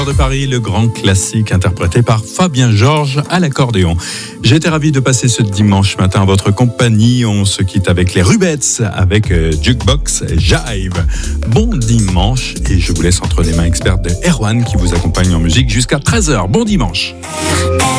De Paris, le grand classique interprété par Fabien Georges à l'accordéon. J'ai été ravi de passer ce dimanche matin à votre compagnie. On se quitte avec les Rubettes, avec Jukebox Jive. Bon dimanche et je vous laisse entre les mains expertes de Erwan qui vous accompagne en musique jusqu'à 13h. Bon dimanche.